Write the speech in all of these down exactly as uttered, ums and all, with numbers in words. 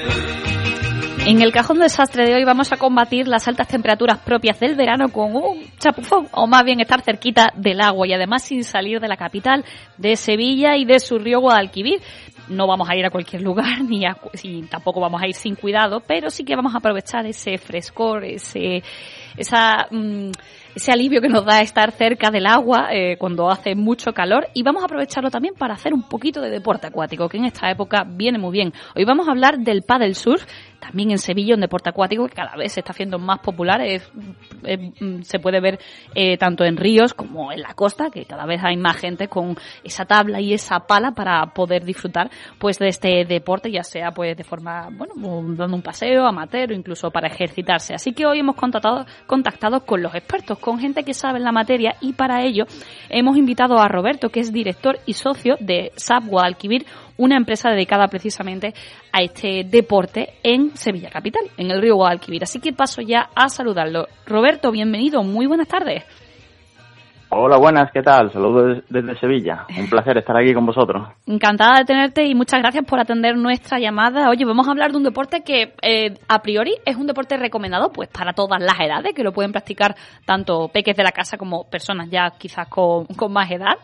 En el cajón desastre de hoy vamos a combatir las altas temperaturas propias del verano con un chapuzón, o más bien estar cerquita del agua y además sin salir de la capital, de Sevilla y de su río Guadalquivir. No vamos a ir a cualquier lugar, ni a, y tampoco vamos a ir sin cuidado, pero sí que vamos a aprovechar ese frescor, ese, esa, mm, ese alivio que nos da estar cerca del agua eh, cuando hace mucho calor, y vamos a aprovecharlo también para hacer un poquito de deporte acuático, que en esta época viene muy bien. Hoy vamos a hablar del pádel surf, también en Sevilla, un deporte acuático que cada vez se está haciendo más popular. Es, es, se puede ver eh, tanto en ríos como en la costa, que cada vez hay más gente con esa tabla y esa pala para poder disfrutar pues de este deporte, ya sea pues de forma, bueno, dando un paseo amateur o incluso para ejercitarse. Así que hoy hemos contactado, contactado con los expertos, con gente que sabe en la materia, y para ello hemos invitado a Roberto, que es director y socio de S A P Guadalquivir, una empresa dedicada precisamente a este deporte en Sevilla Capital, en el río Guadalquivir. Así que paso ya a saludarlo. Roberto, bienvenido, muy buenas tardes. Hola, buenas, ¿qué tal? Saludos desde Sevilla. Un placer estar aquí con vosotros. Encantada de tenerte y muchas gracias por atender nuestra llamada. Oye, vamos a hablar de un deporte que eh, a priori es un deporte recomendado pues para todas las edades, que lo pueden practicar tanto peques de la casa como personas ya quizás con, con más edad.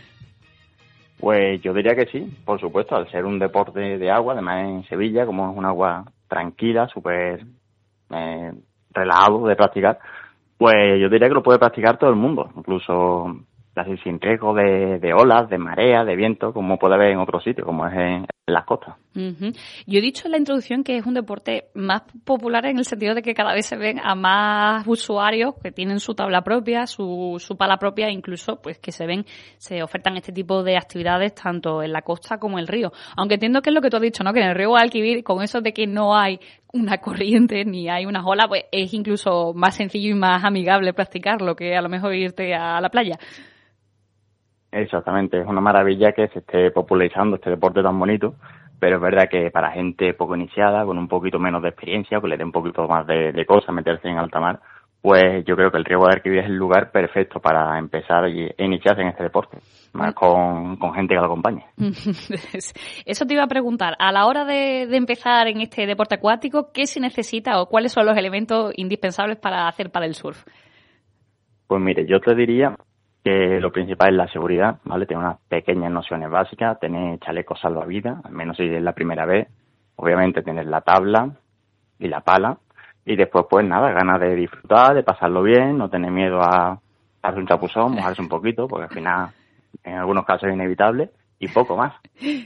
Pues yo diría que sí, por supuesto, al ser un deporte de agua, además en Sevilla, como es un agua tranquila, súper eh, relajado de practicar, pues yo diría que lo puede practicar todo el mundo, incluso casi sin riesgo de, de olas, de marea, de viento, como puede haber en otros sitios, como es en, en las costas. Uh-huh. Yo he dicho en la introducción que es un deporte más popular en el sentido de que cada vez se ven a más usuarios que tienen su tabla propia, su, su pala propia, incluso pues que se ven, se ofertan este tipo de actividades tanto en la costa como en el río. Aunque entiendo que es lo que tú has dicho, ¿no? Que en el río Guadalquivir, con eso de que no hay una corriente ni hay unas olas, pues es incluso más sencillo y más amigable practicarlo que a lo mejor irte a la playa. Exactamente, es una maravilla que se esté popularizando este deporte tan bonito, pero es verdad que para gente poco iniciada, con un poquito menos de experiencia, que le dé un poquito más de, de cosas meterse en alta mar, pues yo creo que el río Guadalquivir es el lugar perfecto para empezar y, e iniciarse en este deporte, más con, con gente que lo acompañe. Eso te iba a preguntar, a la hora de, de empezar en este deporte acuático, ¿qué se necesita o cuáles son los elementos indispensables para hacer pádel surf? Pues mire, yo te diría que lo principal es la seguridad, ¿vale? Tener unas pequeñas nociones básicas, tener chalecos salvavidas, al menos si es la primera vez, obviamente tener la tabla y la pala, y después pues nada, ganas de disfrutar, de pasarlo bien, no tener miedo a darse un chapuzón, mojarse un poquito, porque al final en algunos casos es inevitable, y poco más.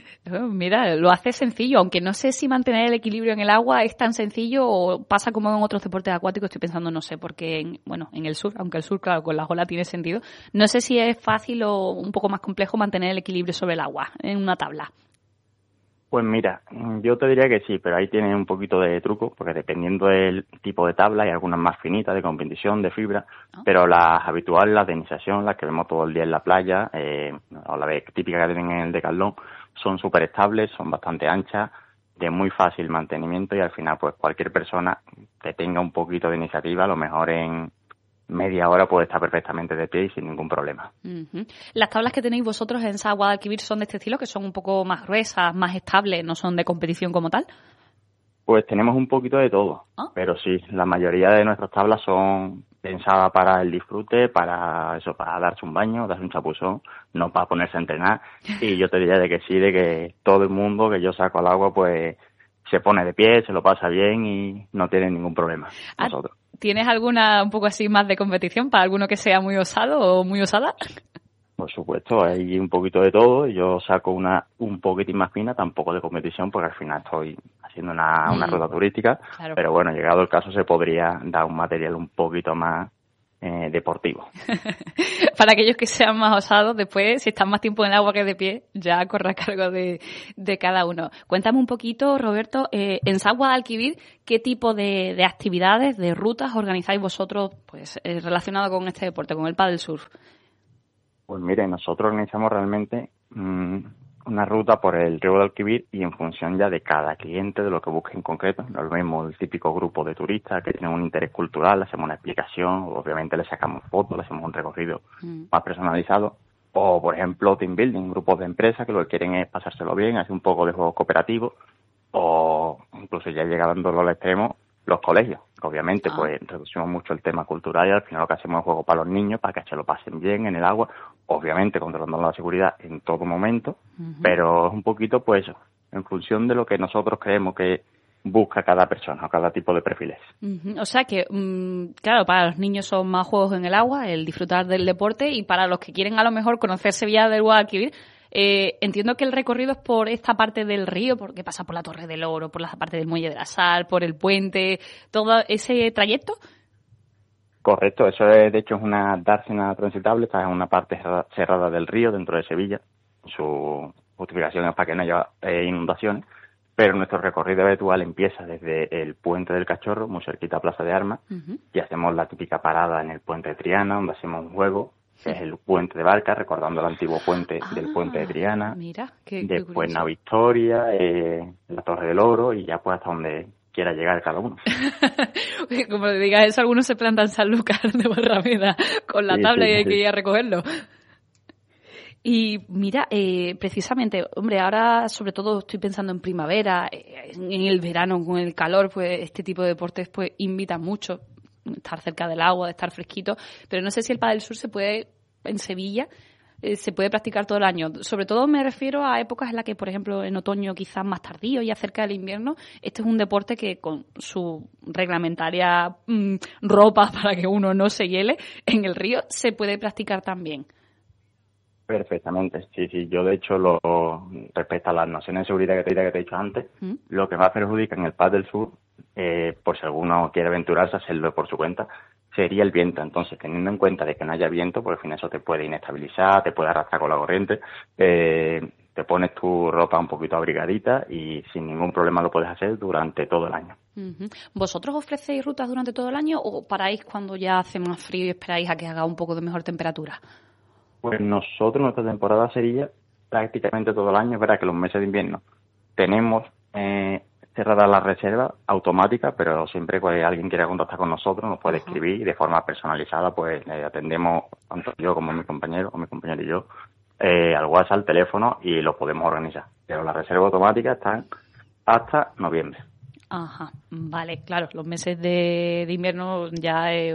Mira, lo hace sencillo, aunque no sé si mantener el equilibrio en el agua es tan sencillo o pasa como en otros deportes acuáticos. Estoy pensando, no sé, porque en, bueno, en el sur, aunque el sur, claro, con las olas tiene sentido, no sé si es fácil o un poco más complejo mantener el equilibrio sobre el agua en una tabla. Pues mira, yo te diría que sí, pero ahí tiene un poquito de truco, porque dependiendo del tipo de tabla, hay algunas más finitas, de competición, de fibra, ¿no? Pero las habituales, las de iniciación, las que vemos todo el día en la playa, eh, o la de, típica que tienen en el Decathlon, son súper estables, son bastante anchas, de muy fácil mantenimiento, y al final pues cualquier persona que tenga un poquito de iniciativa, a lo mejor en media hora puede estar perfectamente de pie y sin ningún problema. Uh-huh. Las tablas que tenéis vosotros en S A P Guadalquivir son de este estilo, que son un poco más gruesas, más estables, no son de competición como tal. Pues tenemos un poquito de todo, ¿ah? Pero sí, la mayoría de nuestras tablas son pensadas para el disfrute, para eso, para darse un baño, darse un chapuzón, no para ponerse a entrenar. Y yo te diría de que sí, de que todo el mundo que yo saco al agua, pues se pone de pie, se lo pasa bien y no tiene ningún problema. Ah, nosotros. ¿Tienes alguna un poco así más de competición para alguno que sea muy osado o muy osada? Por supuesto, hay un poquito de todo. Yo saco una un poquitín más fina, tampoco de competición, porque al final estoy haciendo una, mm. una ruta turística. Claro. Pero bueno, llegado el caso se podría dar un material un poquito más eh, deportivo. Para aquellos que sean más osados, después, si están más tiempo en el agua que de pie, ya corre a cargo de, de cada uno. Cuéntame un poquito, Roberto, eh, en S A P Guadalquivir, ¿qué tipo de, de actividades, de rutas organizáis vosotros pues eh, relacionado con este deporte, con el pádel surf? Pues mire, nosotros organizamos realmente mmm, una ruta por el río Guadalquivir y en función ya de cada cliente, de lo que busque en concreto. No es lo mismo el típico grupo de turistas que tienen un interés cultural, le hacemos una explicación, obviamente le sacamos fotos, le hacemos un recorrido mm. más personalizado. O, por ejemplo, team building, grupos de empresas que lo que quieren es pasárselo bien, hacer un poco de juego cooperativo. o incluso ya llegándolo al extremo, los colegios. Obviamente, ah. pues reducimos mucho el tema cultural y al final lo que hacemos es juego para los niños, para que se lo pasen bien en el agua, obviamente controlando la seguridad en todo momento, uh-huh. pero es un poquito, pues, en función de lo que nosotros creemos que busca cada persona o cada tipo de perfiles. Uh-huh. O sea que, um, claro, para los niños son más juegos en el agua, el disfrutar del deporte, y para los que quieren a lo mejor conocer Sevilla del Guadalquivir, Eh, entiendo que el recorrido es por esta parte del río, porque pasa por la Torre del Oro, por la parte del Muelle de la Sal, por el puente, todo ese trayecto. Correcto, eso es, de hecho es una dársena transitable, está en una parte cerrada del río dentro de Sevilla. Su justificación es para que no haya eh, inundaciones, pero nuestro recorrido habitual empieza desde el Puente del Cachorro, muy cerquita a Plaza de Armas, uh-huh. y hacemos la típica parada en el Puente de Triana, donde hacemos un juego, que es el puente de Barca, recordando el antiguo puente ah, del puente de Triana. Mira, qué, después qué Nava Victoria, eh, la Torre del Oro, y ya pues hasta donde quiera llegar cada uno. Como le digas eso, algunos se plantan en Sanlúcar de Barrameda con la sí, tabla sí, y hay sí. que ir a recogerlo. Y mira, eh, precisamente, hombre, ahora sobre todo estoy pensando en primavera, eh, en el verano con el calor, pues este tipo de deportes pues invita mucho. Estar cerca del agua, de estar fresquito, pero no sé si el pádel sur se puede, en Sevilla, eh, se puede practicar todo el año. Sobre todo me refiero a épocas en las que, por ejemplo, en otoño quizás más tardío, ya cerca del invierno, este es un deporte que con su reglamentaria mmm, ropa para que uno no se hiele en el río, se puede practicar también. Perfectamente, sí, sí. Yo, de hecho, lo respecto a las nociones de seguridad que te, que te he dicho antes, ¿Mm? lo que más perjudica en el pádel sur, eh, por si alguno quiere aventurarse a hacerlo por su cuenta, sería el viento. Entonces, teniendo en cuenta de que no haya viento, pues al final eso te puede inestabilizar, te puede arrastrar con la corriente, eh, te pones tu ropa un poquito abrigadita y sin ningún problema lo puedes hacer durante todo el año. Uh-huh. ¿Vosotros ofrecéis rutas durante todo el año o paráis cuando ya hace más frío y esperáis a que haga un poco de mejor temperatura? Pues nosotros, nuestra temporada sería prácticamente todo el año. Es verdad que los meses de invierno tenemos eh, cerrada la reserva automática, pero siempre que alguien quiera contactar con nosotros nos puede escribir y de forma personalizada pues le atendemos, tanto yo como mi compañero o mi compañero y yo, eh, al WhatsApp, al teléfono, y lo podemos organizar. Pero la reserva automática está hasta noviembre. Ajá, vale, claro, los meses de, de invierno ya eh,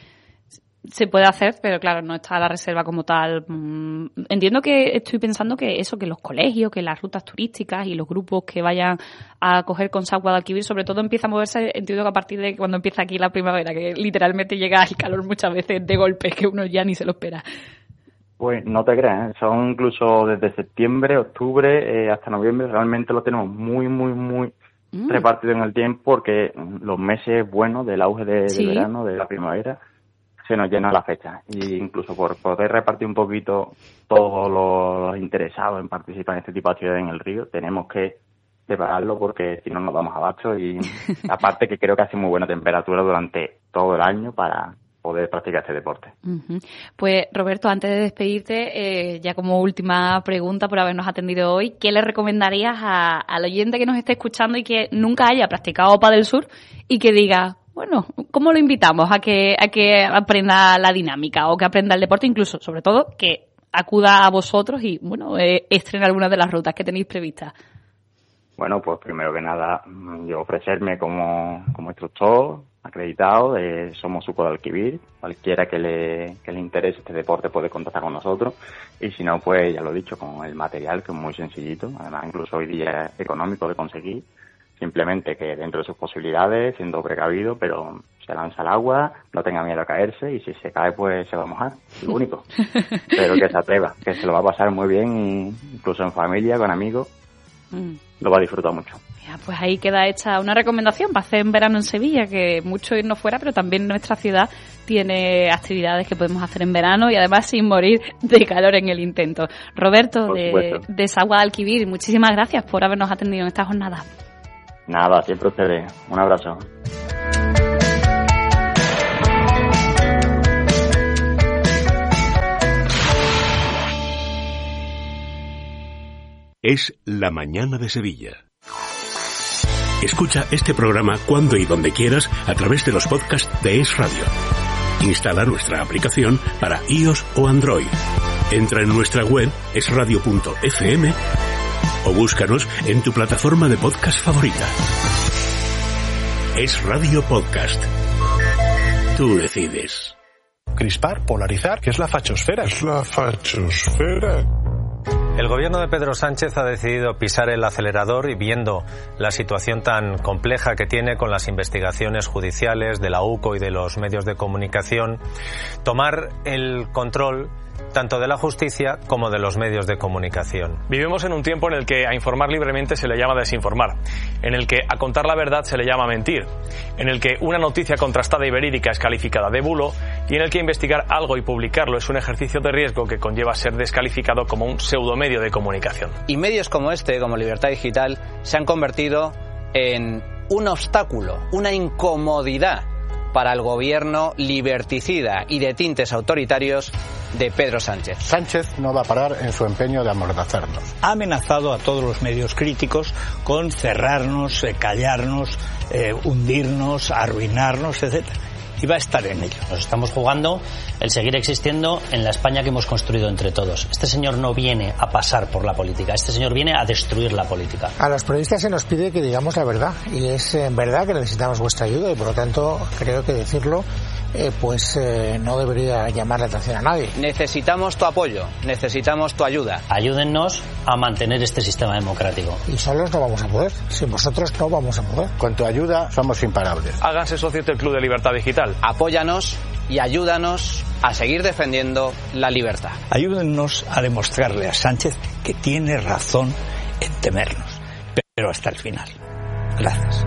se puede hacer, pero claro, no está la reserva como tal. Entiendo que estoy pensando que eso, que los colegios, que las rutas turísticas y los grupos que vayan a coger con S A C Guadalquivir, sobre todo empieza a moverse, entiendo que a partir de cuando empieza aquí la primavera, que literalmente llega el calor muchas veces de golpe, que uno ya ni se lo espera. Pues no te creas, ¿eh? Son incluso desde septiembre, octubre eh, hasta noviembre, realmente lo tenemos muy, muy, muy mm. repartido en el tiempo, porque los meses buenos del auge de, ¿Sí? del verano, de la primavera, se nos llena la fecha. Y incluso por poder repartir un poquito todos los interesados en participar en este tipo de actividades en el río, tenemos que prepararlo porque si no nos damos abasto. Y aparte que creo que hace muy buena temperatura durante todo el año para poder practicar este deporte. Uh-huh. Pues Roberto, antes de despedirte, eh, ya como última pregunta por habernos atendido hoy, ¿qué le recomendarías a, al oyente que nos esté escuchando y que nunca haya practicado pádel sur y que diga, bueno, ¿cómo lo invitamos a que a que aprenda la dinámica o que aprenda el deporte, incluso, sobre todo, que acuda a vosotros y, bueno, eh, estrene algunas de las rutas que tenéis previstas? Bueno, pues primero que nada, yo ofrecerme como, como instructor acreditado de Somos Suco de Guadalquivir. Cualquiera que le, que le interese este deporte puede contactar con nosotros. Y si no, pues ya lo he dicho, con el material, que es muy sencillito. Además, incluso hoy día es económico de conseguir. Simplemente que dentro de sus posibilidades, siendo precavido, pero se lanza al agua, no tenga miedo a caerse y si se cae, pues se va a mojar. Lo único. Pero que se atreva, que se lo va a pasar muy bien, y incluso en familia, con amigos. Mm. Lo va a disfrutar mucho. Ya, pues ahí queda hecha una recomendación para hacer en verano en Sevilla, que mucho irnos fuera, pero también nuestra ciudad tiene actividades que podemos hacer en verano y además sin morir de calor en el intento. Roberto, de, de S A C Guadalquivir, muchísimas gracias por habernos atendido en esta jornada. Nada, siempre ustedes. Un abrazo. Es La Mañana de Sevilla. Escucha este programa cuando y donde quieras a través de los podcasts de Es Radio. Instala nuestra aplicación para iOS o Android. Entra en nuestra web es radio punto f m o búscanos en tu plataforma de podcast favorita. Es Radio Podcast. Tú decides. Crispar, polarizar, ¿qué es la fachosfera? Es la fachosfera. El gobierno de Pedro Sánchez ha decidido pisar el acelerador y, viendo la situación tan compleja que tiene con las investigaciones judiciales de la U C O y de los medios de comunicación, tomar el control tanto de la justicia como de los medios de comunicación. Vivimos en un tiempo en el que a informar libremente se le llama desinformar, en el que a contar la verdad se le llama mentir, en el que una noticia contrastada y verídica es calificada de bulo y en el que investigar algo y publicarlo es un ejercicio de riesgo que conlleva ser descalificado como un pseudomedio de comunicación. Y medios como este, como Libertad Digital, se han convertido en un obstáculo, una incomodidad para el gobierno liberticida y de tintes autoritarios de Pedro Sánchez. Sánchez no va a parar en su empeño de amordazarnos. Ha amenazado a todos los medios críticos con cerrarnos, eh, callarnos, eh, hundirnos, arruinarnos, etcétera. Y va a estar en ello. Nos estamos jugando el seguir existiendo en la España que hemos construido entre todos. Este señor no viene a pasar por la política, este señor viene a destruir la política. A los periodistas se nos pide que digamos la verdad, y es en verdad que necesitamos vuestra ayuda, y por lo tanto creo que decirlo eh, pues eh, no debería llamar la atención a nadie. Necesitamos tu apoyo, necesitamos tu ayuda. Ayúdennos a mantener este sistema democrático. Y solos no vamos a poder, sin vosotros no vamos a poder. Con tu ayuda somos imparables. Háganse socios del Club de Libertad Digital. Apóyanos y ayúdanos a seguir defendiendo la libertad. Ayúdennos a demostrarle a Sánchez que tiene razón en temernos, pero hasta el final. Gracias.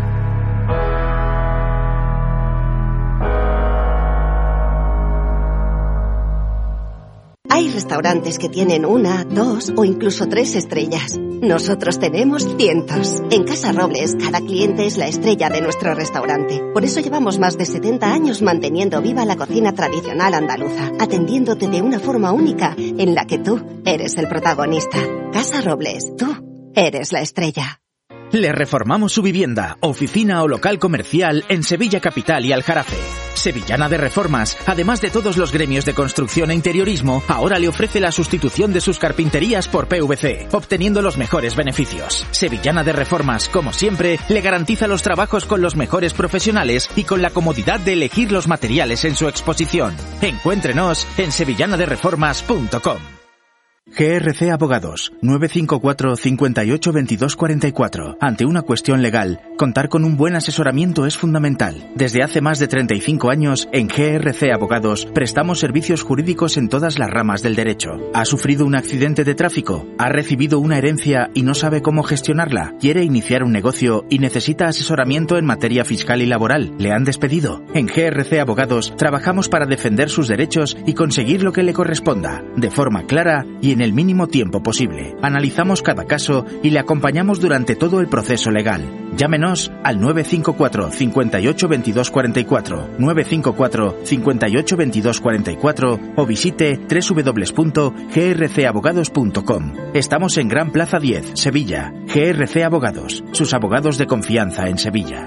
Hay restaurantes que tienen una, dos o incluso tres estrellas. Nosotros tenemos cientos. En Casa Robles, cada cliente es la estrella de nuestro restaurante. Por eso llevamos más de setenta años manteniendo viva la cocina tradicional andaluza, atendiéndote de una forma única en la que tú eres el protagonista. Casa Robles, tú eres la estrella. Le reformamos su vivienda, oficina o local comercial en Sevilla Capital y Aljarafe. Sevillana de Reformas, además de todos los gremios de construcción e interiorismo, ahora le ofrece la sustitución de sus carpinterías por P V C, obteniendo los mejores beneficios. Sevillana de Reformas, como siempre, le garantiza los trabajos con los mejores profesionales y con la comodidad de elegir los materiales en su exposición. Encuéntrenos en sevillana de reformas punto com. G R C Abogados, nueve cinco cuatro, cinco ocho, veintidós cuarenta y cuatro. Ante una cuestión legal, contar con un buen asesoramiento es fundamental. Desde hace más de treinta y cinco años, en G R C Abogados, prestamos servicios jurídicos en todas las ramas del derecho. ¿Ha sufrido un accidente de tráfico? ¿Ha recibido una herencia y no sabe cómo gestionarla? ¿Quiere iniciar un negocio y necesita asesoramiento en materia fiscal y laboral? ¿Le han despedido? En G R C Abogados, trabajamos para defender sus derechos y conseguir lo que le corresponda, de forma clara y en el mínimo tiempo posible. Analizamos cada caso y le acompañamos durante todo el proceso legal. Llámenos al nueve cinco cuatro, cinco ocho, veintidós cuarenta y cuatro, nueve cinco cuatro, cinco ocho, veintidós cuarenta y cuatro o visite doble u doble u doble u punto g r c abogados punto com. Estamos en Gran Plaza diez, Sevilla. G R C Abogados, sus abogados de confianza en Sevilla.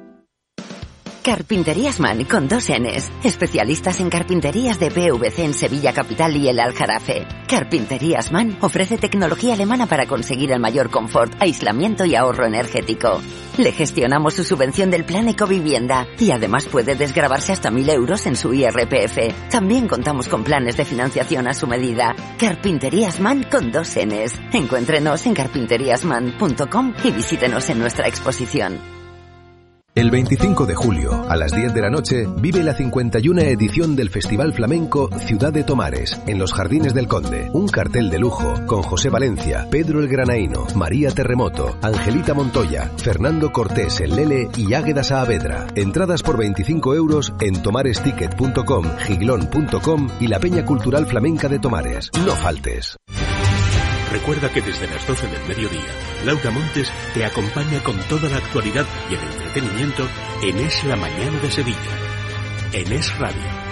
Carpinterías Man con dos N's. Especialistas en carpinterías de P V C en Sevilla Capital y el Aljarafe. Carpinterías Man ofrece tecnología alemana para conseguir el mayor confort, aislamiento y ahorro energético. Le gestionamos su subvención del plan Ecovivienda y además puede desgravarse hasta mil euros en su I R P F. También contamos con planes de financiación a su medida. Carpinterías Man con dos N's. Encuéntrenos en carpinterías man punto com y visítenos en nuestra exposición. El veinticinco de julio, a las diez de la noche, vive la cincuenta y una edición del Festival Flamenco Ciudad de Tomares, en los Jardines del Conde. Un cartel de lujo, con José Valencia, Pedro el Granaíno, María Terremoto, Angelita Montoya, Fernando Cortés el Lele y Águeda Saavedra. Entradas por veinticinco euros en tomaresticket punto com, giglón punto com y la Peña Cultural Flamenca de Tomares. No faltes. Recuerda que desde las doce del mediodía, Laura Montes te acompaña con toda la actualidad y el entretenimiento en Es la Mañana de Sevilla, en Es Radio.